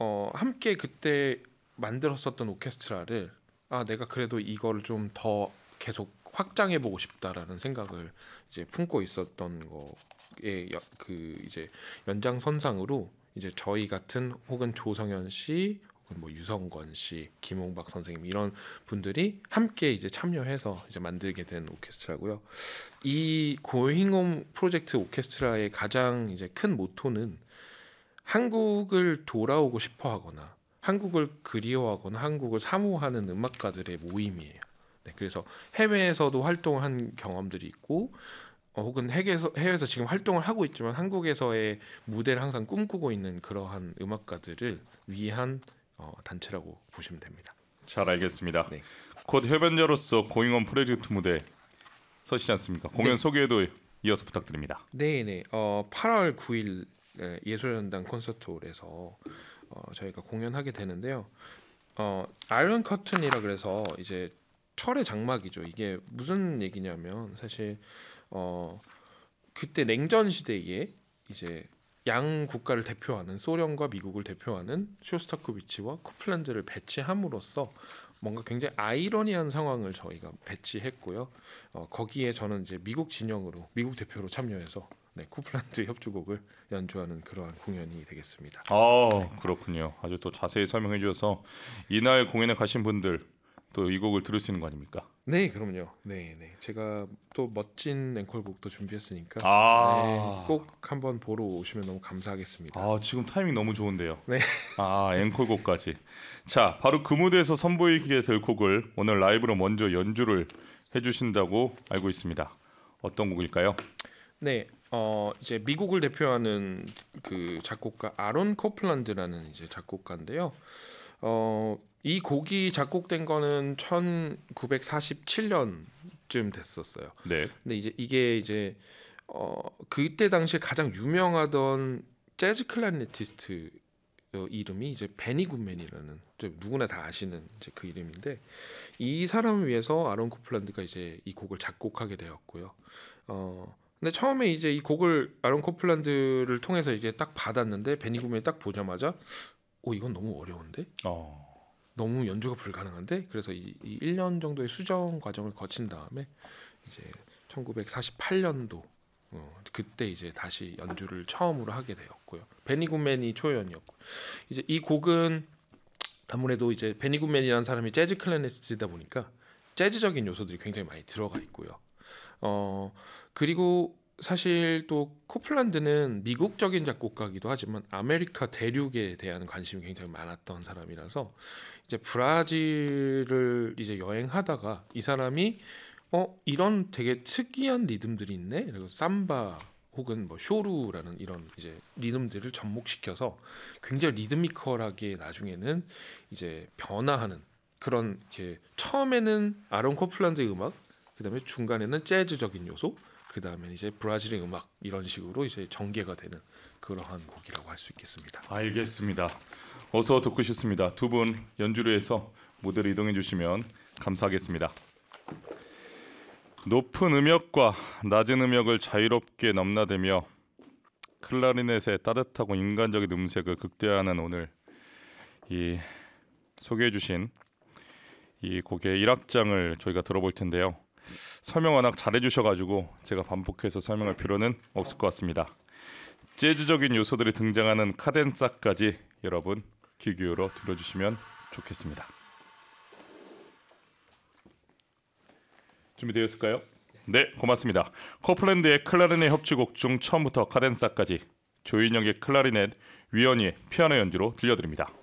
함께 그때 만들었었던 오케스트라를 내가 그래도 이거를 좀 더 계속 확장해 보고 싶다라는 생각을 이제 품고 있었던 거에 그 이제 연장선상으로 이제 저희 같은 혹은 조성현 씨 혹은 뭐 유성권 씨, 김홍박 선생님 이런 분들이 함께 이제 참여해서 이제 만들게 된 오케스트라고요. 이 고잉홈 프로젝트 오케스트라의 가장 이제 큰 모토는 한국을 돌아오고 싶어하거나 한국을 그리워하거나 한국을 사모하는 음악가들의 모임이에요. 네, 그래서 해외에서도 활동한 경험들이 있고 혹은 해외에서 지금 활동을 하고 있지만 한국에서의 무대를 항상 꿈꾸고 있는 그러한 음악가들을 위한 단체라고 보시면 됩니다. 잘 알겠습니다. 네. 곧 협연자로서 고잉홈 프로젝트 무대 서시지 않습니까? 공연 소개도 이어서 부탁드립니다. 네네. 8월 9일 예술연당 콘서트홀에서 저희가 공연하게 되는데요. 아이런 커튼이라 그래서 이제 철의 장막이죠. 이게 무슨 얘기냐면 사실 그때 냉전 시대에 이제 양 국가를 대표하는 소련과 미국을 대표하는 쇼스타코비치와 코플란드를 배치함으로써 뭔가 굉장히 아이러니한 상황을 저희가 배치했고요. 거기에 저는 이제 미국 진영으로 미국 대표로 참여해서 코플란드 협주곡을 연주하는 그러한 공연이 되겠습니다. 그렇군요. 아주 또 자세히 설명해 주셔서 이날 공연에 가신 분들 또 이 곡을 들을 수 있는 거 아닙니까? 네, 그럼요. 네. 제가 또 멋진 앵콜곡도 준비했으니까 꼭 한번 보러 오시면 너무 감사하겠습니다. 지금 타이밍 너무 좋은데요. 네. 앵콜곡까지. 자, 바로 그 무대에서 선보이게 될 곡을 오늘 라이브로 먼저 연주를 해주신다고 알고 있습니다. 어떤 곡일까요? 네, 이제 미국을 대표하는 그 작곡가 아론 코플란드라는 이제 작곡가인데요. 이 곡이 작곡된 거는 1947년쯤 됐었어요. 네. 근데 이게 이제 그때 당시에 가장 유명하던 재즈 클라리네티스트 이름이 이제 베니 굿맨이라는 누구나 다 아시는 이제 그 이름인데 이 사람을 위해서 아론 코플란드가 이제 이 곡을 작곡하게 되었고요. 근데 처음에 이제 이 곡을 아론 코플란드를 통해서 이제 딱 받았는데 베니 굿맨이 딱 보자마자 이건 너무 어려운데? 너무 연주가 불가능한데? 그래서 이 1년 정도의 수정 과정을 거친 다음에 이제 1948년도 그때 이제 다시 연주를 처음으로 하게 되었고요. 베니 굿맨이 초연이었고 이제 이 곡은 아무래도 이제 베니 굿맨이라는 사람이 재즈 클라리네티스트다 보니까 재즈적인 요소들이 굉장히 많이 들어가 있고요. 그리고 사실 또 코플란드는 미국적인 작곡가이기도 하지만 아메리카 대륙에 대한 관심이 굉장히 많았던 사람이라서 이제 브라질을 이제 여행하다가 이 사람이 이런 되게 특이한 리듬들이 있네. 그리고 삼바 혹은 뭐 쇼루라는 이런 이제 리듬들을 접목시켜서 굉장히 리드미컬하게 나중에는 이제 변화하는 그런 이렇게 처음에는 아론 코플란드의 음악, 그다음에 중간에는 재즈적인 요소, 그다음에 이제 브라질의 음악 이런 식으로 이제 전개가 되는 그러한 곡이라고 할 수 있겠습니다. 알겠습니다. 어서 듣고 싶습니다. 두 분 연주를 해서 무대로 이동해 주시면 감사하겠습니다. 높은 음역과 낮은 음역을 자유롭게 넘나들며 클라리넷의 따뜻하고 인간적인 음색을 극대화하는 오늘 이 소개해 주신 이 곡의 1악장을 저희가 들어볼 텐데요. 설명 워낙 잘해주셔가지고 제가 반복해서 설명할 필요는 없을 것 같습니다. 재즈적인 요소들이 등장하는 카덴사까지 여러분 귀 기울여 들어주시면 좋겠습니다. 준비되었을까요? 네, 고맙습니다. 코플랜드의 클라리넷 협주곡 중 처음부터 카덴사까지 조인혁의 클라리넷, 위원희의 피아노 연주로 들려드립니다.